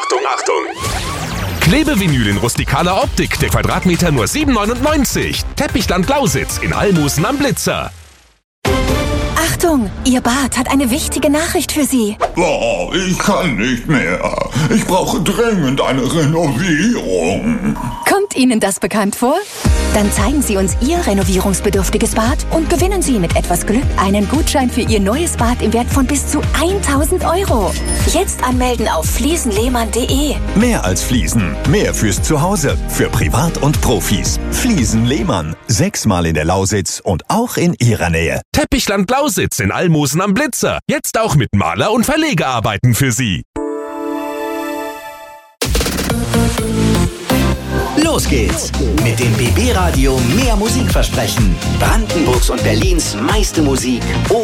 Achtung, Achtung! Klebevinyl in rustikaler Optik, der Quadratmeter nur 7,99. Teppichland Lausitz in Almosen am Blitzer. Achtung, Ihr Bad hat eine wichtige Nachricht für Sie. Oh, ich kann nicht mehr. Ich brauche dringend eine Renovierung. Kommt Ihnen das bekannt vor? Dann zeigen Sie uns Ihr renovierungsbedürftiges Bad und gewinnen Sie mit etwas Glück einen Gutschein für Ihr neues Bad im Wert von bis zu 1.000 €. Jetzt anmelden auf fliesenlehmann.de. Mehr als Fliesen, mehr fürs Zuhause, für Privat und Profis. Fliesen Lehmann, 6-mal in der Lausitz und auch in Ihrer Nähe. Teppichland Lausitz in Almosen am Blitzer. Jetzt auch mit Maler- und Verlegearbeiten für Sie. Los geht's mit dem BB Radio Mehr Musik versprechen. Brandenburgs und Berlins meiste Musik